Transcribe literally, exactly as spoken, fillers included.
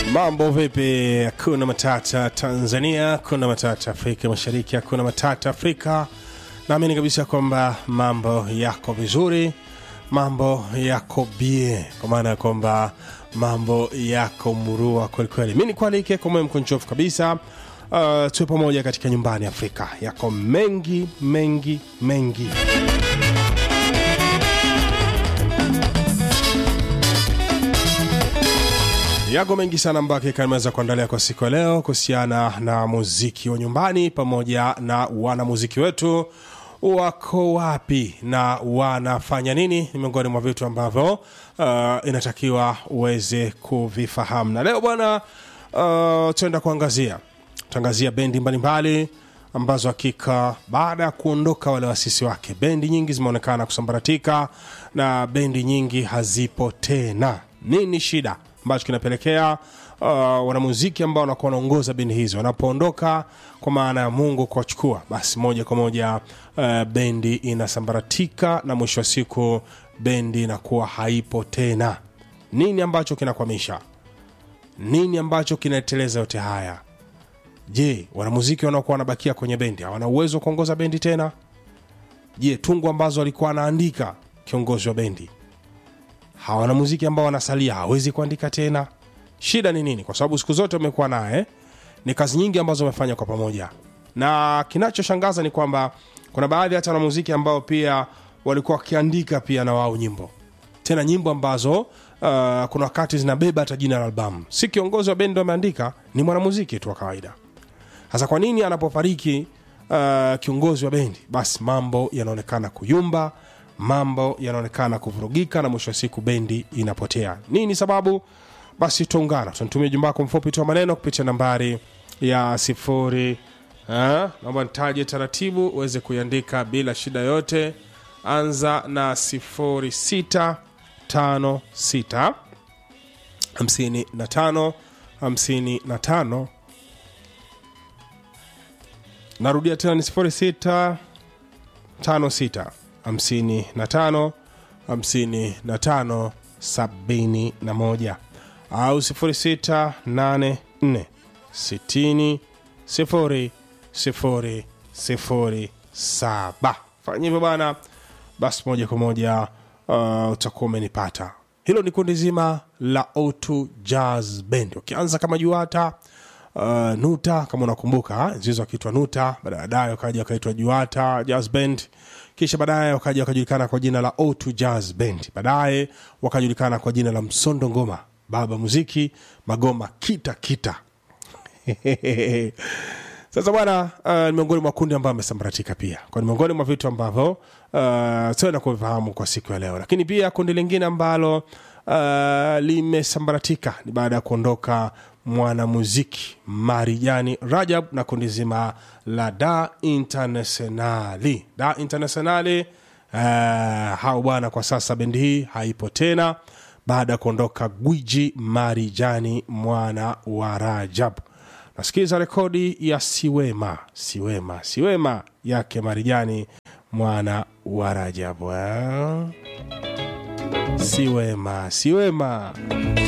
Mambo vipi? Kuna matata Tanzania, kuna matata Afrika Mashariki, kuna matata Afrika. Naamini kabisa kwamba mambo yako vizuri, mambo yako bie, kwa maana kwamba mambo yako murua kweli kweli. Mimi nikualike kwa moyo mkunjofu kabisa, uh, tuwe pamoja katika nyumbani Afrika. Yako mengi mengi mengi. Yako mengi sana ambayo kanimeweza kuandalia kwa siku ya leo kuhusiana na muziki wa nyumbani pamoja na wana muziki wetu wako wapi na wanafanya nini. Ni miongoni mwa vitu ambavyo uh, inatakiwa uweze kuvifahamu. Na leo bwana, uh, tuenda kuangazia tangazia bendi mbalimbali ambazo hakika baada ya kuondoka wale wasisi wake, bendi nyingi zimeonekana kusambaratika na bendi nyingi hazipo tena. Nini shida ambacho kinapelekea uh, wanamuziki ambao wanakuwa wanaongoza bendi hizo wanapoondoka, kwa maana ya Mungu kuwachukua, basi moja kwa moja uh, bendi inasambaratika na mwisho wa siku bendi inakuwa haipo tena. Nini ambacho kinakwamisha? Nini ambacho kinateleza yote haya? Je, wanamuziki wanaokuwa wanabakia kwenye bendi hawana uwezo wa kuongoza bendi tena? Je, tungu ambazo walikuwa anaandika kiongozi wa bendi, hawana muziki ambao wanasalia hawezi kuandika tena? Shida ni nini? Kwa sababu siku zote wamekuwa naye, ni kazi nyingi ambazo wamefanya kwa pamoja. Na kinachoshangaza ni kwamba kuna baadhi hata wana muziki ambao pia walikuwa wakiandika pia na wao nyimbo. Tena nyimbo ambazo uh, kuna wakati zinabeba hata jina la albamu. Si kiongozi wa bendi ameandika, ni mwanamuziki tu wa kawaida. Sasa kwa nini anapofariki uh, kiongozi wa bendi, basi mambo yanaonekana kuyumba, mambo yanaonekana kuvurugika na mwisho wa siku bendi inapotea? Nini sababu? Basi tuungana, tunatumia jumba lako mfupi tu wa maneno kupitia nambari ya sifuri. Eh, naomba nitaje taratibu uweze kuiandika bila shida yote. Anza na sifuri sita tano sita hamsini na tano hamsini na tano. Narudia tena ni sifuri sita tano sita hamsini na tano hamsini na tano sabini na moja, au sifuri sita nane nne sitini sifuri sifuri sifuri saba. Fanya hivyo bana, basi moja kwa moja uh, utakuwa umenipata. Hilo ni kundi zima la O two Jazz Band. Ukianza kama Juata, uh, Nuta kama unakumbuka, zizo kitwa Nuta, baadaye wakaja wakaitwa Juata Jazz Band, kisha baadaye wakaja wakajulikana kwa jina la O two Jazz Band, baadaye wakajulikana kwa jina la Msondo Ngoma, baba muziki, magoma kita kita. Sasa bwana, uh, miongoni mwa kundi ambao amesambaratika pia, kwa miongoni mwa vitu ambavyo uh, tuenda kufahamu kwa siku ya leo. Lakini pia kundi lingine ambalo uh, limesambaratika ni baada ya kuondoka mwanamuziki Marijani Rajab na kundi zima la Da Internationali. Da Internationali, uh, hao bwana kwa sasa bendi hii haipo tena baada ya kuondoka gwiji Marijani mwana wa Rajab. Nasikiza rekodi ya Siwema, Siwema, Siwema yake Marijani mwana wa Rajab. Siwema, Siwema.